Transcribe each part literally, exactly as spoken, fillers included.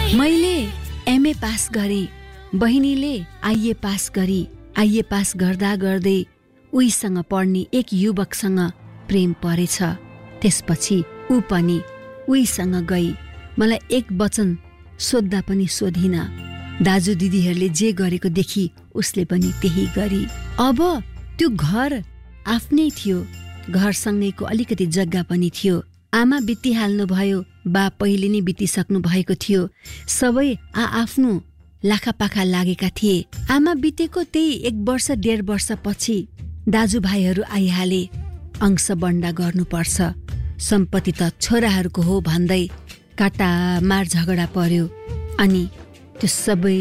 मैले MA pass गरेँ, बहिनीले आइए पास गरी। आइए पास गर्दा गर्दै उहीसँग पढ्ने एक युवकसँग प्रेम परेछ। त्यसपछि ऊ पनि उहीसँग गई। मलाई एक वचन सोद्धा पनि सोधिन। दाजु दिदीहरूले जे गरेको देखि उसले पनि त्यही गरी। अब त्यो घर आफ्नै थियो, घरसँगैको अलिकति जग्गा पनि थियो। आमा बितिहाल्नु भयो, बा पहिले नै बितिसक्नु भएको थियो। सबै आ आफ्नो लाखापाखा लागेका थिए। आमा बितेको त्यही एक वर्ष डेढ वर्ष पछि दाजुभाइहरू आइहाले। अंश बन्डा गर्नुपर्छ, सम्पत्ति त छोराहरूको हो भन्दै काटा मार झगडा पर्यो। अनि त्यो सबै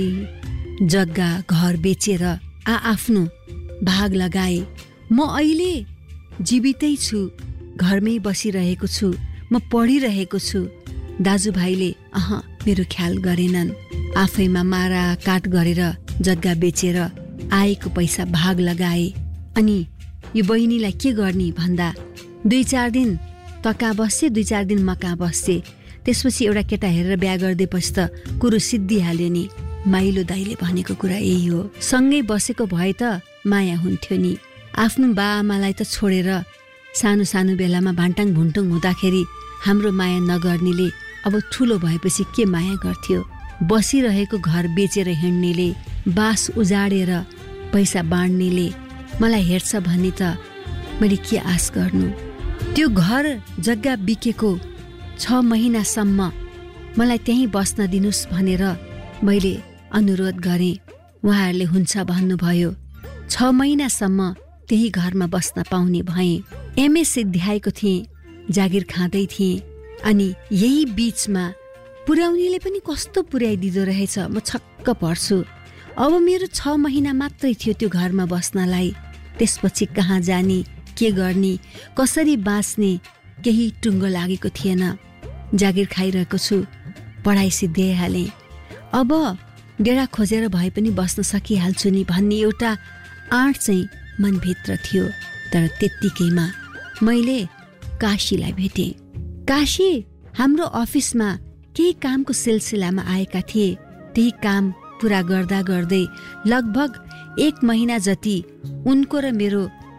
जग्गा घर बेचेर आ आफ्नो भाग लगाए। म अहिले जीवितै छु, घरमै बसिरहेको छु, म पढिरहेको छु। दाजुभाइले अह मेरो ख्याल गरेनन्। आफैमा मारा काट गरेर जग्गा बेचेर आएको पैसा भाग लगाए। अनि यो बहिनीलाई के गर्ने भन्दा दुई चार दिन त कहाँ बस्छे, दुई चार दिन म कहाँ बस्छे। त्यसपछि एउटा केटा हेरेर बिहा गरिदिएपछि त कुरो सिद्धिहाल्यो नि। माइलो दाइले भनेको कुरा यही हो। सँगै बसेको भए त माया हुन्थ्यो नि। आफ्नो बा आमालाई त छोडेर सानो सानो बेलामा भान्टाङ भुन्टुङ हुँदाखेरि हाम्रो माया नगर्नेले अब ठुलो भएपछि के माया गर्थ्यो। बसिरहेको घर बेचेर हिँड्नेले, बास उजाडेर पैसा बाँड्नेले मलाई हेर्छ भन्ने त मैले के आश गर्नु। त्यो घर जग्गा बिकेको छ महिनासम्म मलाई त्यहीँ बस्न दिनुस् भनेर मैले अनुरोध गरेँ। उहाँहरूले हुन्छ भन्नुभयो। छ महिनासम्म त्यही घरमा बस्न पाउने भएँ। एमए सिद्ध्याएको थिएँ, जागिर खाँदै थिएँ। अनि यही बीचमा पुर्याउनेले पनि कस्तो पुर्याइदिँदो रहेछ, म छक्क पर्छु। अब मेरो छ महिना मात्रै थियो त्यो घरमा बस्नलाई। त्यसपछि कहाँ जाने, के गर्ने, कसरी बाँच्ने केही टुङ्गो लागेको थिएन। जागिर खाइरहेको छु, पढाइ सिद्ध्याइहालेँ। अब डेरा खोजेर भए पनि बस्न सकिहाल्छु नि भन्ने एउटा आँट चाहिँ मनभित्र थियो। तर त्यत्तिकैमा मैले काशीलाई भेटेँ। काशी हाम्रो अफिसमा केही कामको सिलसिलामा आएका थिए। त्यही काम पुरा गर्दा गर्दै लगभग एक महिना जति उनको र मेरो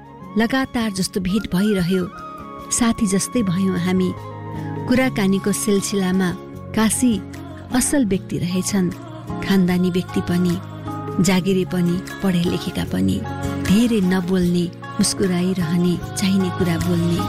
लगातार जस्तो भेट भइरह्यो। साथी जस्तै भयौँ हामी। कुराकानीको सिलसिलामा काशी असल व्यक्ति रहेछन्, खानदानी व्यक्ति पनि, जागिरे पनि, पढे लेखेका पनि, धेरै नबोल्ने, मुस्कुराइरहने, चाहिने कुरा बोल्ने।